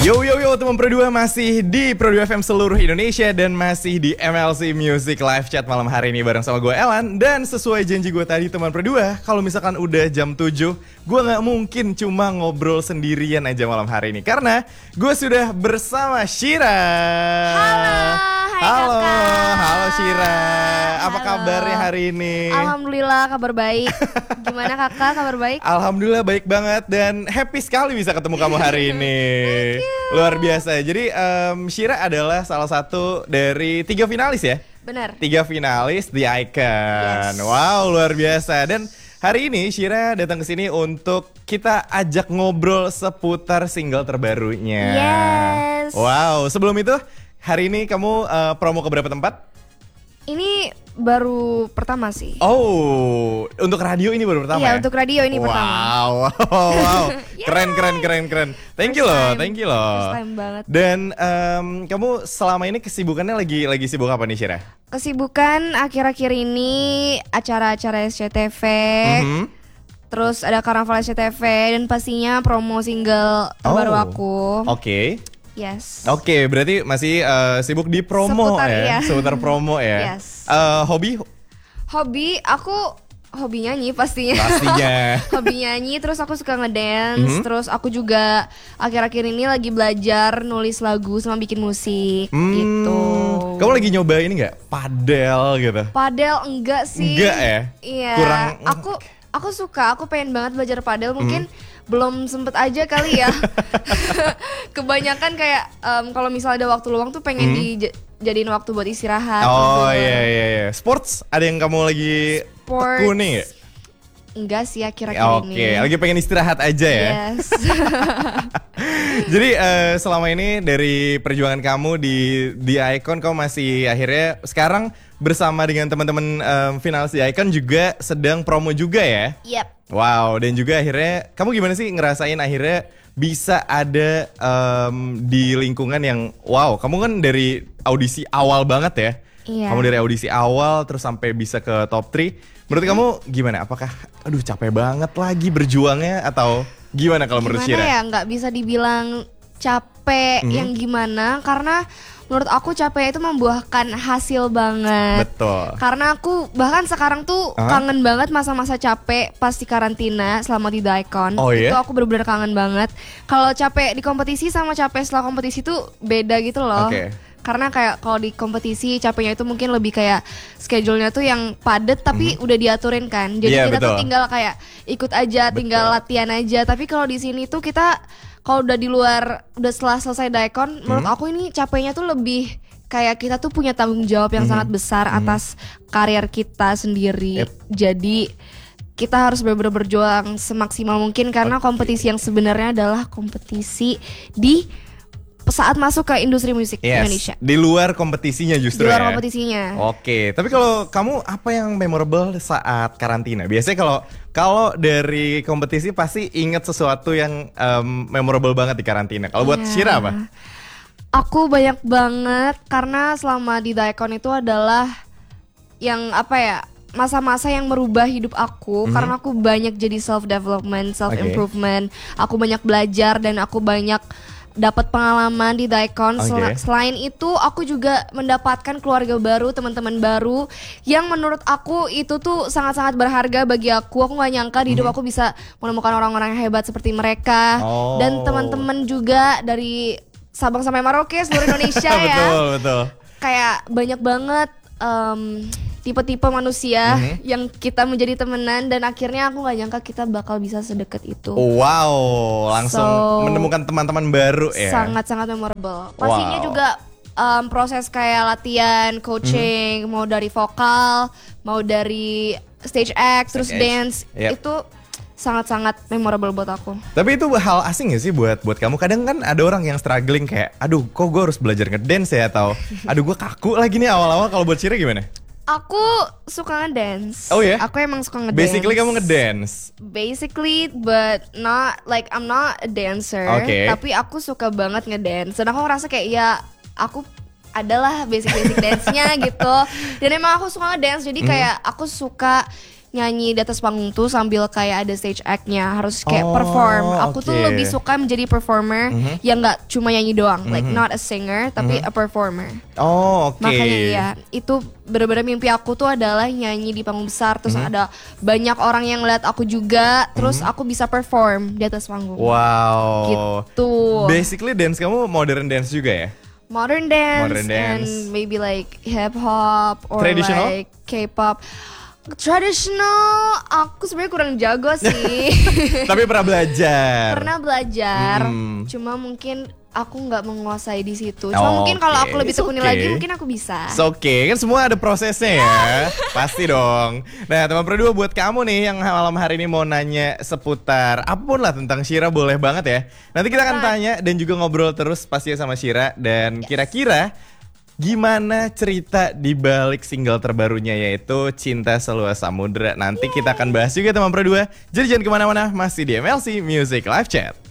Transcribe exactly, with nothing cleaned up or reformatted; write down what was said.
Yo yo yo teman Pro dua masih di Pro dua F M seluruh Indonesia dan masih di M L C Music Live Chat malam hari ini bareng sama gue Elan. Dan sesuai janji gue tadi teman Pro dua, kalau misalkan udah jam tujuh, gue gak mungkin cuma ngobrol sendirian aja malam hari ini, karena gue sudah bersama Shira. Halo, hai Halo, kakak. halo Shira. Apa Halo. kabarnya hari ini? Alhamdulillah kabar baik. Gimana kakak, kabar baik? Alhamdulillah baik banget dan happy sekali bisa ketemu kamu hari ini. Luar biasa. Jadi um, Shira adalah salah satu dari tiga finalis ya. Benar. Tiga finalis The Icon. Yes. Wow, luar biasa. Dan hari ini Shira datang ke sini untuk kita ajak ngobrol seputar single terbarunya. Yes. Wow, sebelum itu hari ini kamu uh, promo ke berapa tempat? Ini baru pertama sih. Oh, untuk radio ini baru pertama Iya, ya? untuk radio ini wow, pertama. Wow, wow, wow. Keren, keren, keren, keren. Thank you First loh, time. thank you loh. First time banget. Dan em, kamu selama ini kesibukannya lagi lagi sibuk apa nih, Shira? Kesibukan akhir-akhir ini acara-acara S C T V. Mhm. Terus ada Karnaval S C T V dan pastinya promo single terbaru Oh. aku. Oke. Yes. Oke, berarti masih eh, sibuk di promo Seputar, ya, iya. seputar promo ya. Yes. Eh, hobi Hobi aku hobi nyanyi pastinya. pastinya. Hobi nyanyi, terus aku suka ngedance, Mhm. terus aku juga akhir-akhir ini lagi belajar nulis lagu sama bikin musik Hmm, gitu. Kamu lagi nyoba ini nggak? Padel gitu? Padel enggak sih? Enggak ya? Iya. Kurang- Aku aku suka, aku pengen banget belajar padel, mungkin belum sempet aja kali ya. Kebanyakan kayak em, kalau misalnya ada waktu luang tuh pengen dijadiin waktu buat istirahat. Oh tidur. iya iya iya. Sports ada yang kamu lagi Sports. tekuni nggak? Enggak sih akhir-akhir Oke, ini. lagi pengen istirahat aja ya. Yes. Jadi eh, selama ini dari perjuangan kamu di di Icon, kamu masih akhirnya sekarang bersama dengan teman-teman em, finalis di Icon juga sedang promo juga ya. Yep. Wow, dan juga akhirnya kamu gimana sih ngerasain akhirnya bisa ada em, di lingkungan yang wow, kamu kan dari audisi awal banget ya. Iya. Kamu dari audisi awal terus sampai bisa ke top tiga. Menurut kamu gimana? Apakah aduh capek banget lagi berjuangnya atau gimana kalau menurut Gimana Shira? ya, nggak bisa dibilang capek Mhm. yang gimana, karena menurut aku capek itu membuahkan hasil banget. Betul. Karena aku bahkan sekarang tuh Hah? kangen banget masa-masa capek pas di karantina selama di The Icon. Oh, iya? Itu aku bener-bener kangen banget. Kalau capek di kompetisi sama capek setelah kompetisi tuh beda gitu loh. Oke. Karena kayak kalau di kompetisi capeknya itu mungkin lebih kayak schedule-nya tuh yang padet tapi udah diaturin kan. Jadi Iya, kita tuh betul. tinggal kayak ikut aja, tinggal Betul. latihan aja. Tapi kalau di sini tuh kita kalau udah di luar, udah setelah selesai Daikon, menurut aku ini capeknya tuh lebih kayak kita tuh punya tanggung jawab yang sangat besar atas karir kita sendiri. Yep. Jadi kita harus benar-benar berjuang semaksimal mungkin karena Oke. kompetisi yang sebenarnya adalah kompetisi di saat masuk ke industri musik Yes, Indonesia. di luar kompetisinya justru Di luar ya. kompetisinya. Oke, tapi kalau kamu apa yang memorable saat karantina? Biasanya kalau kalau dari kompetisi pasti inget sesuatu yang em, memorable banget di karantina. Kalau buat Ya. Shira apa? Aku banyak banget karena selama di Daikon itu adalah yang apa ya, masa-masa yang merubah hidup aku karena aku banyak jadi self development, self improvement. Aku banyak belajar dan aku banyak dapat pengalaman di Daikon. Sel- Oke. Selain itu aku juga mendapatkan keluarga baru, teman-teman baru yang menurut aku itu tuh sangat-sangat berharga bagi aku. Aku gak nyangka di hidup aku bisa menemukan orang-orang yang hebat seperti mereka. Oh. Dan teman-teman juga dari Sabang sampai Merauke seluruh Indonesia ya. Betul, betul. Kayak banyak banget em, tipe-tipe manusia Mhm. yang kita menjadi temenan dan akhirnya aku gak nyangka kita bakal bisa sedekat itu. Wow, langsung So, menemukan teman-teman baru ya. Sangat-sangat memorable. Pastinya Wow. juga em, proses kayak latihan, coaching, mau dari vokal, mau dari stage act, terus act. dance, Yep. itu sangat-sangat memorable buat aku. Tapi itu hal asing gak sih buat buat kamu? Kadang kan ada orang yang struggling kayak, aduh kok gue harus belajar ngedance ya, atau aduh gue kaku lagi nih awal-awal. Kalau buat Shira gimana? Aku suka ngedance. Oh ya? Aku emang suka ngedance. Basically kamu ngedance. Basically, but not like I'm not a dancer. Oke. Tapi aku suka banget ngedance. Dan aku ngerasa kayak ya aku adalah basic-basic dance-nya gitu. Dan emang aku suka ngedance. Jadi kayak aku suka nyanyi di atas panggung tuh sambil kayak ada stage act-nya, harus kayak Oh, perform. Aku tuh oke. lebih suka menjadi performer yang nggak cuma nyanyi doang, like not a singer tapi a performer. Oh, oke. Makanya ya, itu bener-bener mimpi aku tuh adalah nyanyi di panggung besar, terus ada banyak orang yang lihat aku juga, terus aku bisa perform di atas panggung. Wow. Gitu. Basically dance kamu modern dance juga ya? Modern dance, Modern dance. and maybe like hip hop or Traditional? like K-pop. Traditional, aku sebenarnya kurang jago sih. Tapi pernah belajar. Pernah belajar, Hmm. cuma mungkin aku nggak menguasai di situ. Cuma mungkin kalau Oke, aku lebih it's tekuni okay. lagi, mungkin aku bisa. It's okay, kan semua ada prosesnya ya. Pasti dong. Nah, teman berdua, buat kamu nih yang malam hari ini mau nanya seputar apapun lah tentang Shira, boleh banget ya. Nanti kita akan Right. tanya dan juga ngobrol terus pastinya sama Shira. Dan kira-kira gimana cerita di balik single terbarunya yaitu Cinta Seluas Samudra. Nanti kita akan bahas juga teman berdua. Jadi jangan kemana-mana, masih di M L C Music Live Chat.